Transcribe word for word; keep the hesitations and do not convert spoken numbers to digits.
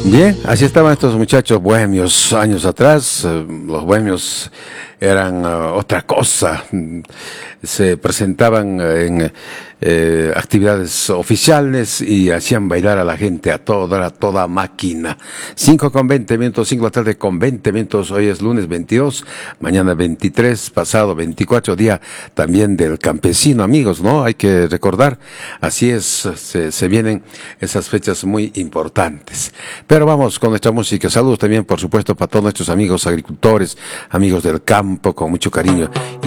Bien, así estaban estos muchachos bohemios años atrás. Eh, Los bohemios eran eh, otra cosa. Mm, Se presentaban eh, en eh, actividades oficiales y hacían bailar a la gente a toda, a toda máquina. Cinco con veinte minutos, cinco de la tarde con veinte minutos. Hoy es lunes veintidós, mañana veintitrés, pasado veinticuatro, día también del campesino, amigos, ¿no? Hay que recordar, así es, se, se vienen esas fechas muy importantes. Pero vamos con nuestra música. Saludos también, por supuesto, para todos nuestros amigos agricultores, amigos del campo, con mucho cariño.